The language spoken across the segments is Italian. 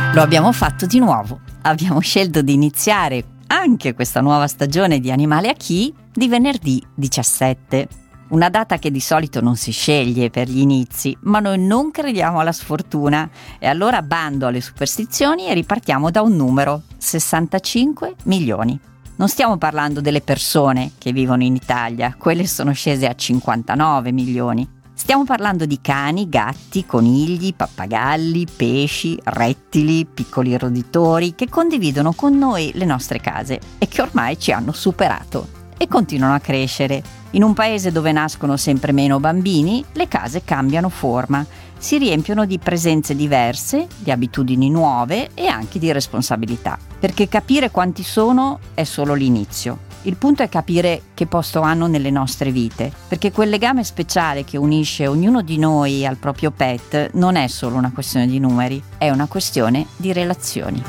Lo abbiamo fatto di nuovo. Abbiamo scelto di iniziare anche questa nuova stagione di Animale a Chi di venerdì 17. Una data che di solito non si sceglie per gli inizi, ma noi non crediamo alla sfortuna. E allora bando alle superstizioni e ripartiamo da un numero: 65 milioni. Non stiamo parlando delle persone che vivono in Italia, quelle sono scese a 59 milioni. Stiamo parlando di cani, gatti, conigli, pappagalli, pesci, rettili, piccoli roditori che condividono con noi le nostre case e che ormai ci hanno superato e continuano a crescere. In un paese dove nascono sempre meno bambini, le case cambiano forma, si riempiono di presenze diverse, di abitudini nuove e anche di responsabilità. Perché capire quanti sono è solo l'inizio. Il punto è capire che posto hanno nelle nostre vite, perché quel legame speciale che unisce ognuno di noi al proprio pet non è solo una questione di numeri, è una questione di relazioni.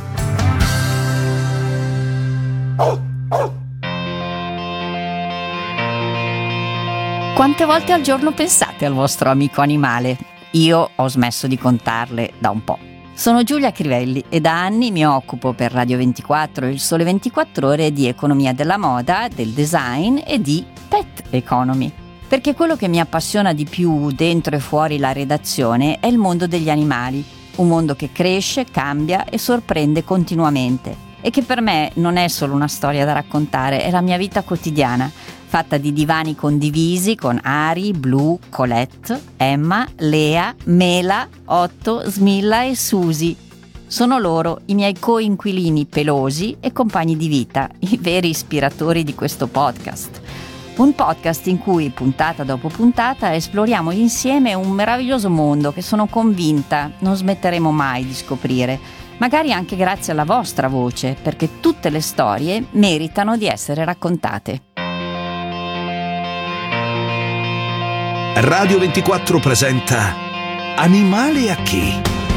Quante volte al giorno pensate al vostro amico animale? Io ho smesso di contarle da un po'. Sono Giulia Crivelli e da anni mi occupo per Radio 24 e Il Sole 24 Ore di economia della moda, del design e di pet economy. Perché quello che mi appassiona di più dentro e fuori la redazione è il mondo degli animali, un mondo che cresce, cambia e sorprende continuamente e che per me non è solo una storia da raccontare, è la mia vita quotidiana, fatta di divani condivisi con Ari, Blu, Colette, Emma, Lea, Mela, Otto, Smilla e Susi. Sono loro i miei coinquilini pelosi e compagni di vita, i veri ispiratori di questo podcast. Un podcast in cui, puntata dopo puntata, esploriamo insieme un meraviglioso mondo che sono convinta non smetteremo mai di scoprire, magari anche grazie alla vostra voce, perché tutte le storie meritano di essere raccontate. Radio 24 presenta Animale a Chi?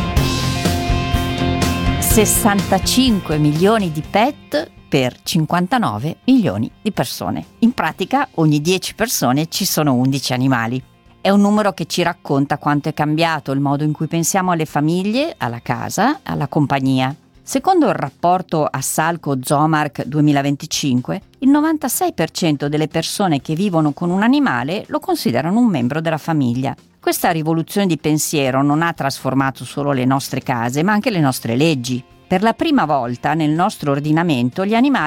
65 milioni di pet per 59 milioni di persone. In pratica, ogni 10 persone ci sono 11 animali. È un numero che ci racconta quanto è cambiato il modo in cui pensiamo alle famiglie, alla casa, alla compagnia. Secondo il rapporto Assalco Zoomark 2025, il 96% delle persone che vivono con un animale lo considerano un membro della famiglia. Questa rivoluzione di pensiero non ha trasformato solo le nostre case, ma anche le nostre leggi. Per la prima volta nel nostro ordinamento gli animali